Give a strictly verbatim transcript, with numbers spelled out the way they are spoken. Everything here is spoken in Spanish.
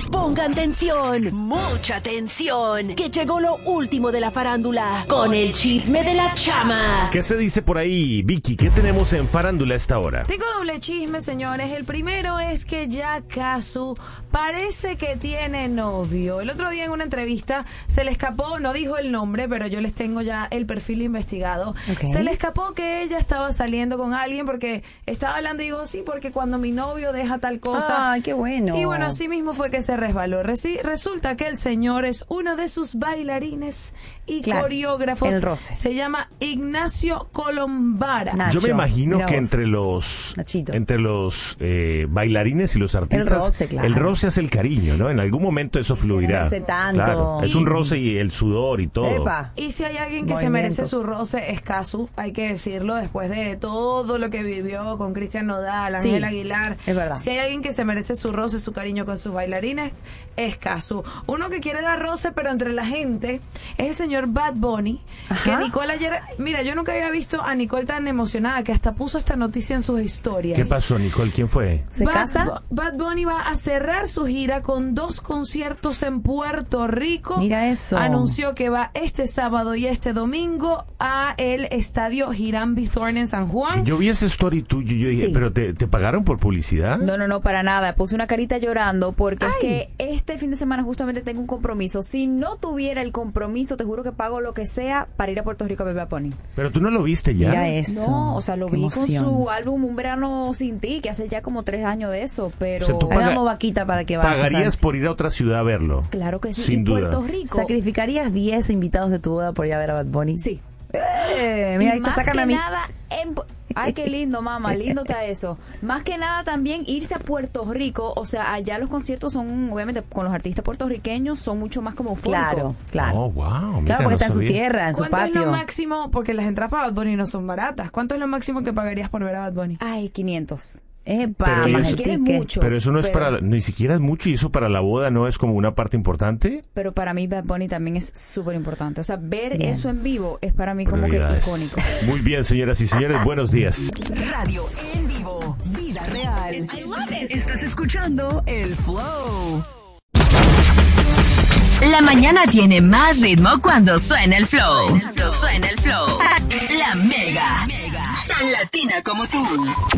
Pongan tensión, mucha tensión, que llegó lo último de la farándula con el chisme de la chama. ¿Qué se dice por ahí, Vicky? ¿Qué tenemos en farándula a esta hora? Tengo doble chisme, señores. El primero es que ya Casu parece que tiene novio. El otro día en una entrevista se le escapó, no dijo el nombre, pero yo les tengo ya el perfil investigado. Okay. Se le escapó que ella estaba saliendo con alguien porque estaba hablando y dijo, sí, porque cuando mi novio deja tal cosa. ¡Ay, qué bueno! Y bueno, así mismo fue que se resbaló. Reci- resulta que el señor es uno de sus bailarines y claro, coreógrafos. El roce. Se llama Ignacio Colombara. Nacho, yo me imagino que vos. entre los Nachito. entre los eh, bailarines y los artistas, el roce, claro. el roce hace el cariño, ¿no? En algún momento eso fluirá. No tanto. Claro, es un roce y el sudor y todo. Epa. Y si hay alguien que se merece su roce es Casu, hay que decirlo, después de todo lo que vivió con Cristian Nodal, Ángel sí, Aguilar. Es verdad. Si hay alguien que se merece su roce, su cariño con sus bailarines, es Casu. Uno que quiere dar roce, pero entre la gente, es el señor Bad Bunny. Ajá. Que Nicole ayer, mira, yo nunca había visto a Nicole tan emocionada que hasta puso esta noticia en sus historias. ¿Qué pasó, Nicole? ¿Quién fue? ¿Se Bad, casa? Bad Bunny va a cerrar su gira con dos conciertos en Puerto Rico. Mira eso. Anunció que va este sábado y este domingo a el estadio Hiram Bithorn en San Juan. Yo vi ese story tuyo y yo dije, sí. ¿pero te, te pagaron por publicidad? No, no, no, para nada. Puse una carita llorando porque Ay. es que este fin de semana justamente tengo un compromiso. Si no tuviera el compromiso, te juro que pago lo que sea para ir a Puerto Rico a ver Bad Bunny. Pero tú no lo viste ya. Mira eso. No, o sea, lo Qué vi emoción. con su álbum Un Verano Sin Ti, que hace ya como tres años de eso, pero... O sea, tú paga- hagamos vaquita para que vayas. ¿Pagarías ¿sabes? por ir a otra ciudad a verlo? Claro que sí. Sin y duda. Puerto Rico... ¿Sacrificarías diez invitados de tu boda por ir a ver a Bad Bunny? Sí. Eh, mira, y ahí te más sacan que a mí. nada en... Ay, qué lindo, mamá, lindo está eso. Más que nada también irse a Puerto Rico, o sea, allá los conciertos son, obviamente, con los artistas puertorriqueños, son mucho más como folk. Claro, claro. Oh, wow. Mira, claro, porque no está en su sabía. tierra, en su ¿Cuánto patio. es lo máximo? Porque las entradas para Bad Bunny no son baratas. ¿Cuánto es lo máximo que pagarías por ver a Bad Bunny? Ay, quinientos. Epa, Pero Que y ni eso- siquiera es mucho. Pero eso no es pero- para, ni siquiera es mucho, y eso para la boda no es como una parte importante. Pero para mí Bad Bunny también es súper importante. O sea, ver Bien. eso en vivo es para mí como que Prioridades. icónico. Muy bien, señoras y señores, buenos días. Radio en vivo, vida real. I love it. Estás escuchando El Flow. La mañana tiene más ritmo cuando suena el flow. Suena el flow. Suena el flow. La Mega. Tan latina como tú.